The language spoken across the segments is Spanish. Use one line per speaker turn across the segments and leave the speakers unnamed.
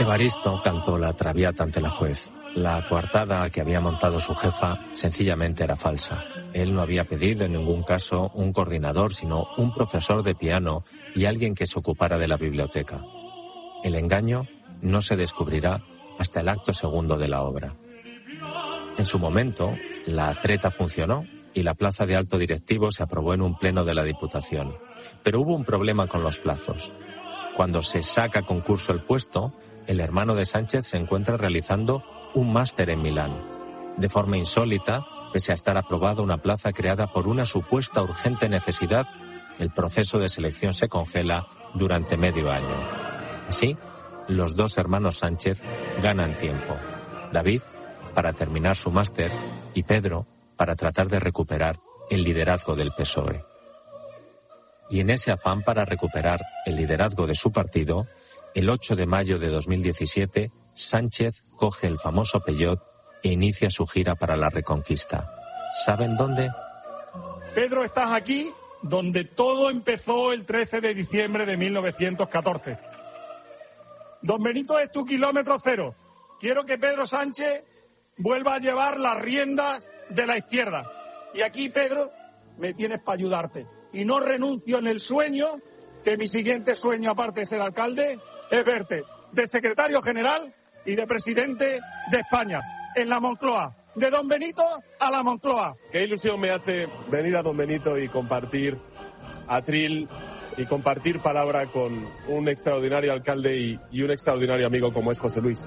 Evaristo cantó la Traviata ante la juez. La coartada que había montado su jefa sencillamente era falsa. Él no había pedido en ningún caso un coordinador, sino un profesor de piano y alguien que se ocupara de la biblioteca. El engaño no se descubrirá hasta el acto segundo de la obra. En su momento, la treta funcionó y la plaza de alto directivo se aprobó en un pleno de la Diputación. Pero hubo un problema con los plazos. Cuando se saca a concurso el puesto, el hermano de Sánchez se encuentra realizando un máster en Milán. De forma insólita, pese a estar aprobada una plaza creada por una supuesta urgente necesidad, el proceso de selección se congela durante medio año. Así, los dos hermanos Sánchez ganan tiempo. David, para terminar su máster, y Pedro, para tratar de recuperar el liderazgo del PSOE. Y en ese afán para recuperar el liderazgo de su partido, el 8 de mayo de 2017, Sánchez coge el famoso Peugeot e inicia su gira para la Reconquista. ¿Saben dónde?
Pedro, estás aquí donde todo empezó el 13 de diciembre de 1914. Don Benito es tu kilómetro cero. Quiero que Pedro Sánchez vuelva a llevar las riendas de la izquierda. Y aquí, Pedro, me tienes para ayudarte. Y no renuncio en el sueño, que mi siguiente sueño, aparte de ser alcalde, es verte de secretario general y de presidente de España, en la Moncloa. De Don Benito a la Moncloa.
Qué ilusión me hace venir a Don Benito y compartir atril y compartir palabra con un extraordinario alcalde y un extraordinario amigo como es José Luis.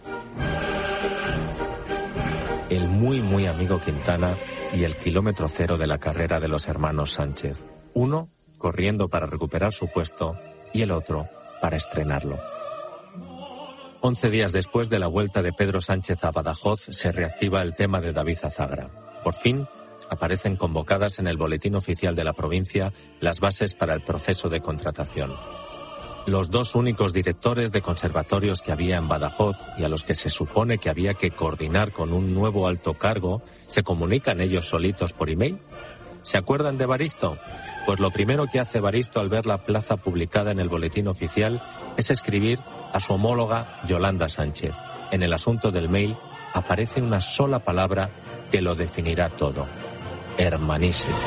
El muy amigo Quintana y el kilómetro cero de la carrera de los hermanos Sánchez. Uno corriendo para recuperar su puesto y el otro para estrenarlo. 11 días después de la vuelta de Pedro Sánchez a Badajoz, se reactiva el tema de David Azagra. Por fin, aparecen convocadas en el boletín oficial de la provincia las bases para el proceso de contratación. Los dos únicos directores de conservatorios que había en Badajoz y a los que se supone que había que coordinar con un nuevo alto cargo, ¿se comunican ellos solitos por email? ¿Se acuerdan de Evaristo? Pues lo primero que hace Evaristo al ver la plaza publicada en el boletín oficial es escribir a su homóloga Yolanda Sánchez. En el asunto del mail aparece una sola palabra que lo definirá todo: hermanísimo.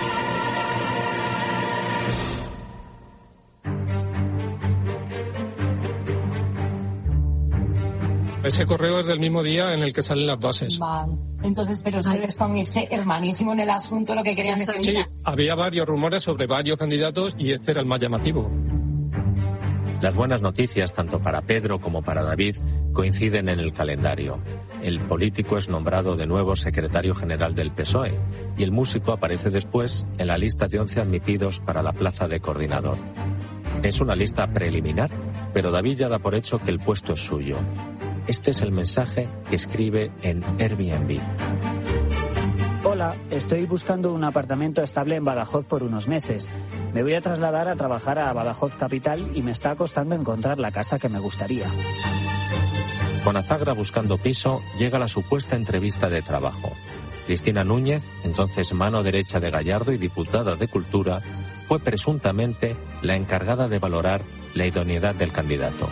Ese correo es del mismo día en el que salen las bases.
Vale. Entonces, pero ustedes con ese hermanísimo en el asunto lo que querían decir.
Sí, había varios rumores sobre varios candidatos y este era el más llamativo.
Las buenas noticias, tanto para Pedro como para David, coinciden en el calendario. El político es nombrado de nuevo secretario general del PSOE y el músico aparece después en la lista de 11 admitidos para la plaza de coordinador. Es una lista preliminar, pero David ya da por hecho que el puesto es suyo. Este es el mensaje que escribe en Airbnb.
Hola, estoy buscando un apartamento estable en Badajoz por unos meses. Me voy a trasladar a trabajar a Badajoz capital y me está costando encontrar la casa que me gustaría.
Con Azagra buscando piso, llega la supuesta entrevista de trabajo. Cristina Núñez, entonces mano derecha de Gallardo y diputada de Cultura, fue presuntamente la encargada de valorar la idoneidad del candidato.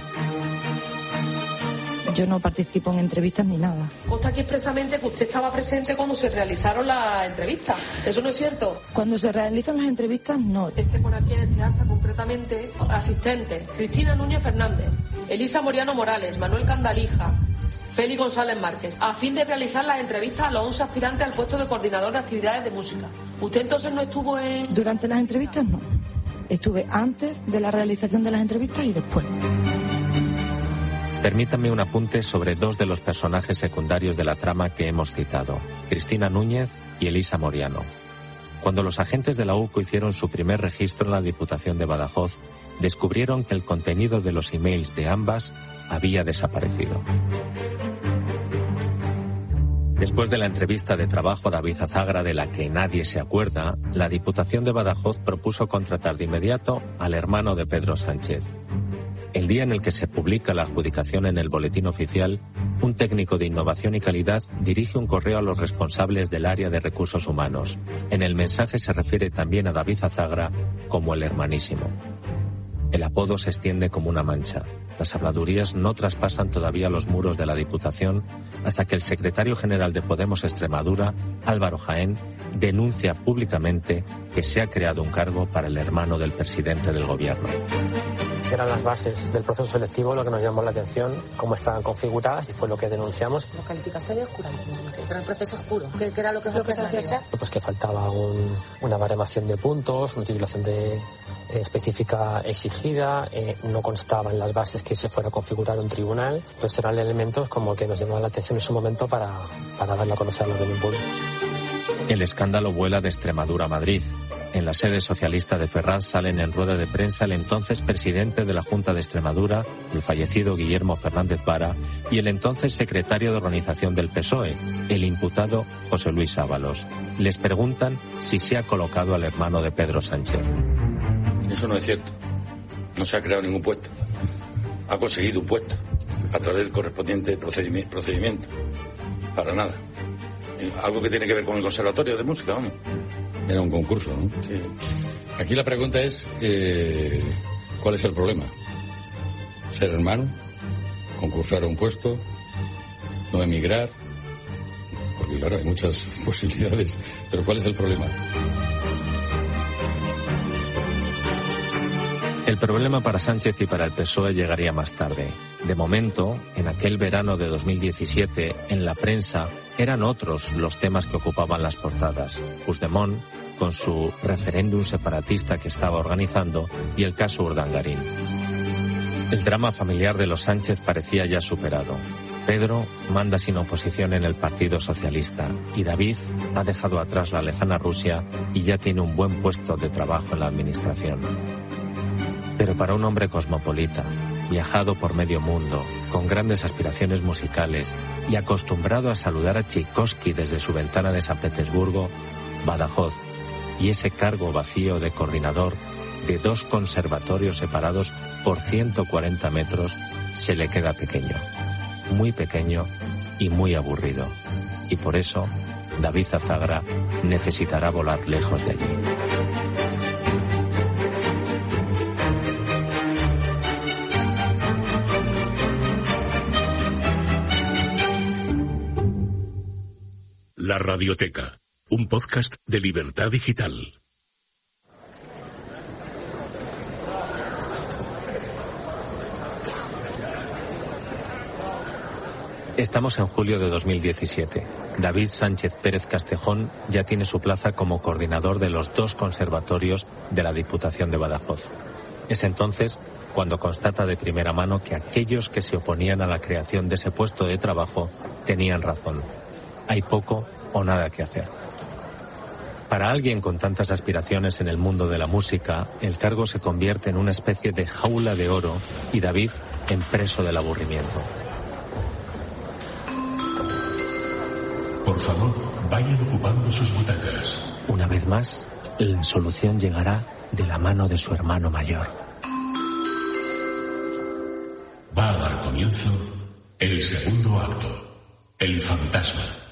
Yo no participo en entrevistas ni nada.
Consta aquí expresamente que usted estaba presente cuando se realizaron las entrevistas. ¿Eso no es cierto?
Cuando se realizan las entrevistas, no.
Por aquí en este acta concretamente, asistentes: Cristina Núñez Fernández, Elisa Moriano Morales, Manuel Candalija, Félix González Márquez, a fin de realizar las entrevistas a los 11 aspirantes al puesto de coordinador de actividades de música. ¿Usted entonces no estuvo en...?
Durante las entrevistas, no. Estuve antes de la realización de las entrevistas y después.
Permítanme un apunte sobre dos de los personajes secundarios de la trama que hemos citado: Cristina Núñez y Elisa Moriano. Cuando los agentes de la UCO hicieron su primer registro en la Diputación de Badajoz, descubrieron que el contenido de los emails de ambas había desaparecido. Después de la entrevista de trabajo a David Azagra, de la que nadie se acuerda, la Diputación de Badajoz propuso contratar de inmediato al hermano de Pedro Sánchez. El día en el que se publica la adjudicación en el boletín oficial, un técnico de innovación y calidad dirige un correo a los responsables del área de recursos humanos. En el mensaje se refiere también a David Azagra como el hermanísimo. El apodo se extiende como una mancha. Las habladurías no traspasan todavía los muros de la Diputación hasta que el secretario general de Podemos Extremadura, Álvaro Jaén, denuncia públicamente que se ha creado un cargo para el hermano del presidente del gobierno.
Eran las bases del proceso selectivo lo que nos llamó la atención, cómo estaban configuradas y fue lo que denunciamos.
Lo calificaste de oscurantismo, que era el proceso oscuro. ¿Qué era lo que se hacía echar?
Pues que faltaba una baremación de puntos, una titulación específica exigida, no constaba en las bases que se fuera a configurar un tribunal. Entonces eran elementos como que nos llamaban la atención en su momento para darle a conocer a la opinión pública.
El escándalo vuela de Extremadura a Madrid. En la sede socialista de Ferraz salen en rueda de prensa el entonces presidente de la Junta de Extremadura, el fallecido Guillermo Fernández Vara, y el entonces secretario de organización del PSOE, el imputado José Luis Ábalos. Les preguntan si se ha colocado al hermano de Pedro Sánchez.
Eso no es cierto. No se ha creado ningún puesto. Ha conseguido un puesto a través del correspondiente procedimiento. Para nada. Algo que tiene que ver con el Conservatorio de Música, vamos.
Era un concurso, ¿no?
Sí.
Aquí la pregunta es, ¿cuál es el problema? ¿Ser hermano? ¿Concursar a un puesto? ¿No emigrar? Porque claro, hay muchas posibilidades, pero ¿cuál es el problema?
El problema para Sánchez y para el PSOE llegaría más tarde. De momento, en aquel verano de 2017, en la prensa, eran otros los temas que ocupaban las portadas. Puigdemont, con su referéndum separatista que estaba organizando, y el caso Urdangarín. El drama familiar de los Sánchez parecía ya superado. Pedro manda sin oposición en el Partido Socialista y David ha dejado atrás la lejana Rusia y ya tiene un buen puesto de trabajo en la administración. Pero para un hombre cosmopolita, viajado por medio mundo, con grandes aspiraciones musicales y acostumbrado a saludar a Tchaikovsky desde su ventana de San Petersburgo, Badajoz y ese cargo vacío de coordinador de 2 conservatorios separados por 140 metros se le queda pequeño, muy pequeño y muy aburrido. Y por eso, David Azagra necesitará volar lejos de allí.
La Radioteca, un podcast de Libertad Digital.
Estamos en julio de 2017. David Sánchez Pérez Castejón ya tiene su plaza como coordinador de los 2 conservatorios de la Diputación de Badajoz. Es entonces cuando constata de primera mano que aquellos que se oponían a la creación de ese puesto de trabajo tenían razón. Hay poco o nada que hacer. Para alguien con tantas aspiraciones en el mundo de la música, el cargo se convierte en una especie de jaula de oro y David en preso del aburrimiento.
Por favor, vayan ocupando sus butacas.
Una vez más, la solución llegará de la mano de su hermano mayor.
Va a dar comienzo el segundo acto, el fantasma.